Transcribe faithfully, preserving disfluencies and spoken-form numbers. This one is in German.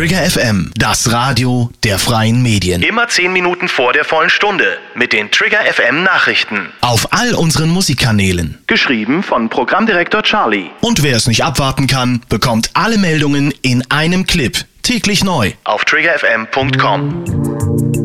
Trigger F M, das Radio der freien Medien. Immer zehn Minuten vor der vollen Stunde mit den Trigger F M Nachrichten. Auf all unseren Musikkanälen. Geschrieben von Programmdirektor Charlie. Und wer es nicht abwarten kann, bekommt alle Meldungen in einem Clip. Täglich neu. Auf trigger f m punkt com.